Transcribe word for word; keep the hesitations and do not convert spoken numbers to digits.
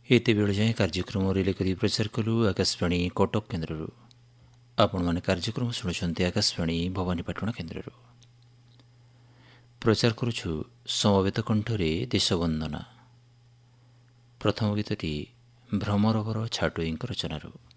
ଏତେବେଳେ ଯାଏଁ କାର୍ଯ୍ୟକ୍ରମ ରିଲେ କରି ପ୍ରଚାର କଲୁ ଆକାଶବାଣୀ କଟକ କେନ୍ଦ୍ରରୁ। ଆପଣମାନେ କାର୍ଯ୍ୟକ୍ରମ ଶୁଣୁଛନ୍ତି ଆକାଶବାଣୀ ଭବାନୀପାଟଣା କେନ୍ଦ୍ରରୁ। ପ୍ରଚାର କରୁଛୁ ସମବେତ କଣ୍ଠରେ ଦେଶବନ୍ଦନା। ପ୍ରଥମ ଗୀତଟି ଭ୍ରମରବର ଛାଟୋଇଙ୍କ ରଚନାରୁ।